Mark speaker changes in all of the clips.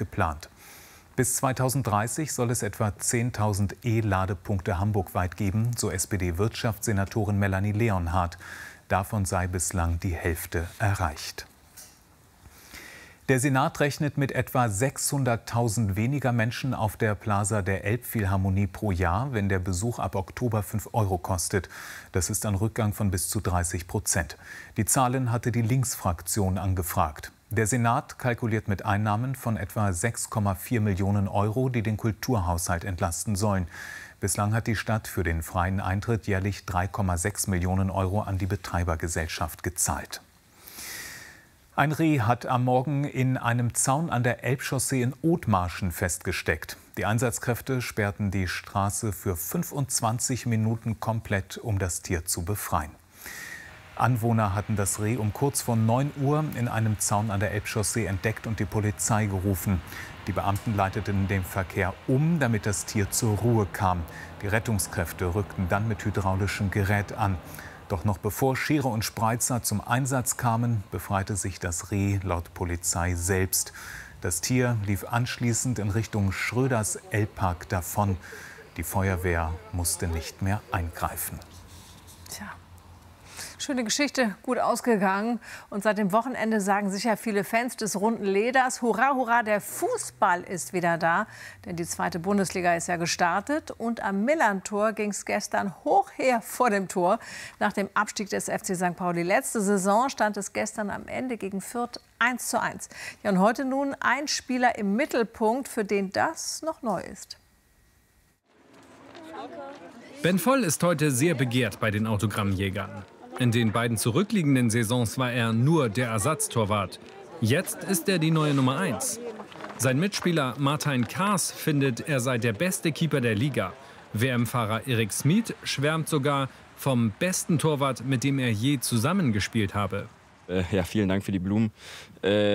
Speaker 1: geplant. Bis 2030 soll es etwa 10.000 E-Ladepunkte hamburgweit geben, so SPD-Wirtschaftssenatorin Melanie Leonhardt. Davon sei bislang die Hälfte erreicht. Der Senat rechnet mit etwa 600.000 weniger Menschen auf der Plaza der Elbphilharmonie pro Jahr, wenn der Besuch ab Oktober 5 € kostet. Das ist ein Rückgang von bis zu 30%. Die Zahlen hatte die Linksfraktion angefragt. Der Senat kalkuliert mit Einnahmen von etwa 6,4 Millionen €, die den Kulturhaushalt entlasten sollen. Bislang hat die Stadt für den freien Eintritt jährlich 3,6 Millionen € an die Betreibergesellschaft gezahlt. Ein Reh hat am Morgen in einem Zaun an der Elbchaussee in Othmarschen festgesteckt. Die Einsatzkräfte sperrten die Straße für 25 Minuten komplett, um das Tier zu befreien. Anwohner hatten das Reh um kurz vor 9 Uhr in einem Zaun an der Elbchaussee entdeckt und die Polizei gerufen. Die Beamten leiteten den Verkehr um, damit das Tier zur Ruhe kam. Die Rettungskräfte rückten dann mit hydraulischem Gerät an. Doch noch bevor Schere und Spreizer zum Einsatz kamen, befreite sich das Reh laut Polizei selbst. Das Tier lief anschließend in Richtung Schröders Elbpark davon. Die Feuerwehr musste nicht mehr eingreifen.
Speaker 2: Tja. Schöne Geschichte, gut ausgegangen. Und seit dem Wochenende sagen sicher viele Fans des runden Leders: Hurra, hurra, der Fußball ist wieder da. Denn die 2. Bundesliga ist ja gestartet. Und am Millerntor ging es gestern hoch her vor dem Tor. Nach dem Abstieg des FC St. Pauli letzte Saison stand es gestern am Ende gegen Fürth 1:1. Ja, und heute nun ein Spieler im Mittelpunkt, für den das noch neu ist.
Speaker 3: Ben Voll ist heute sehr begehrt bei den Autogrammjägern. In den beiden zurückliegenden Saisons war er nur der Ersatztorwart. Jetzt ist er die neue Nummer 1. Sein Mitspieler Martin Kaas findet, er sei der beste Keeper der Liga. WM-Fahrer Erik Smit schwärmt sogar vom besten Torwart, mit dem er je zusammengespielt habe.
Speaker 4: Ja, vielen Dank für die Blumen. Ich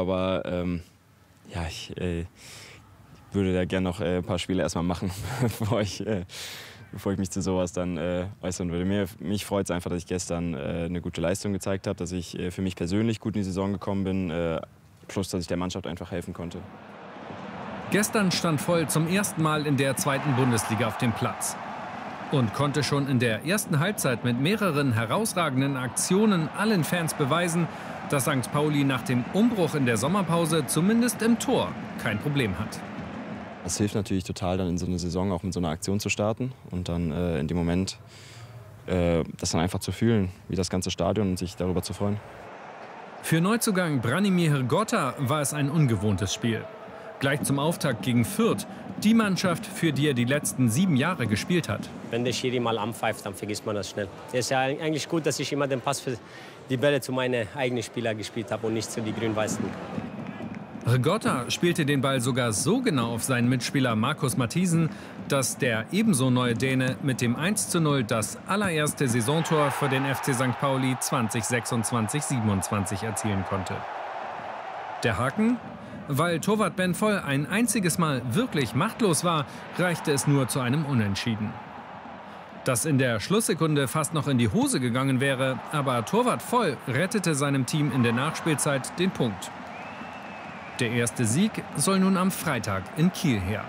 Speaker 4: würde da gerne noch ein paar Spiele erstmal machen, bevor ich mich zu sowas dann äußern würde. Mich freut es einfach, dass ich gestern eine gute Leistung gezeigt habe, dass ich für mich persönlich gut in die Saison gekommen bin, plus dass ich der Mannschaft einfach helfen konnte.
Speaker 3: Gestern stand Voll zum ersten Mal in der 2. Bundesliga auf dem Platz und konnte schon in der ersten Halbzeit mit mehreren herausragenden Aktionen allen Fans beweisen, dass St. Pauli nach dem Umbruch in der Sommerpause zumindest im Tor kein Problem hat.
Speaker 4: Es hilft natürlich total, dann in so eine Saison auch mit so einer Aktion zu starten und dann in dem Moment das dann einfach zu fühlen, wie das ganze Stadion, und sich darüber zu freuen.
Speaker 3: Für Neuzugang Branimir Hrgota war es ein ungewohntes Spiel. Gleich zum Auftakt gegen Fürth, die Mannschaft, für die er die letzten 7 Jahre gespielt hat.
Speaker 5: Wenn der Schiri mal anpfeift, dann vergisst man das schnell. Es ist ja eigentlich gut, dass ich immer den Pass für die Bälle zu meinen eigenen Spielern gespielt habe und nicht zu den Grün-Weißen.
Speaker 3: Hrgota spielte den Ball sogar so genau auf seinen Mitspieler Markus Matthiesen, dass der ebenso neue Däne mit dem 1:0 das allererste Saisontor für den FC St. Pauli 2026/27 erzielen konnte. Der Haken? Weil Torwart Ben Voll ein einziges Mal wirklich machtlos war, reichte es nur zu einem Unentschieden. Das in der Schlusssekunde fast noch in die Hose gegangen wäre, aber Torwart Voll rettete seinem Team in der Nachspielzeit den Punkt. Der erste Sieg soll nun am Freitag in Kiel her.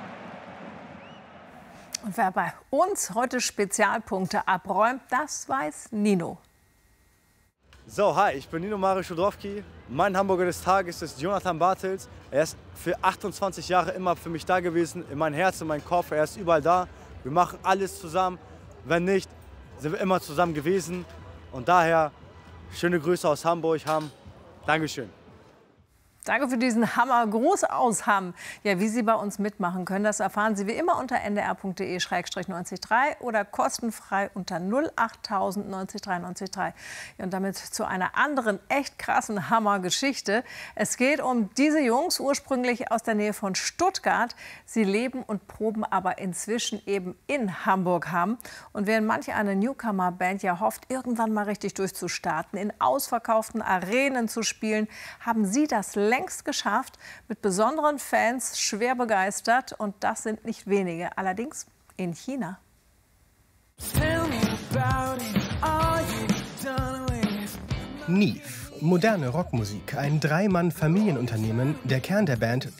Speaker 2: Und wer bei uns heute Spezialpunkte abräumt, das weiß Nino.
Speaker 6: So, hi, ich bin Nino Mario Schudrowski. Mein Hamburger des Tages ist Jonathan Bartels. Er ist für 28 Jahre immer für mich da gewesen, in mein Herz, in meinen Kopf. Er ist überall da. Wir machen alles zusammen. Wenn nicht, sind wir immer zusammen gewesen. Und daher schöne Grüße aus Hamburg. Dankeschön.
Speaker 2: Danke für diesen Hammergruß aus Hamm. Ja, wie Sie bei uns mitmachen können, das erfahren Sie wie immer unter ndr.de/903 oder kostenfrei unter 08000 90 3 90 3. Ja, und damit zu einer anderen echt krassen Hammergeschichte. Es geht um diese Jungs, ursprünglich aus der Nähe von Stuttgart. Sie leben und proben aber inzwischen eben in Hamburg-Hamm. Und während manche eine Newcomer-Band ja hofft, irgendwann mal richtig durchzustarten, in ausverkauften Arenen zu spielen, haben sie das längst geschafft, mit besonderen Fans, schwer begeistert. Und das sind nicht wenige, allerdings in China.
Speaker 7: Neve, moderne Rockmusik, ein 3-Mann-Familienunternehmen. Der Kern der Band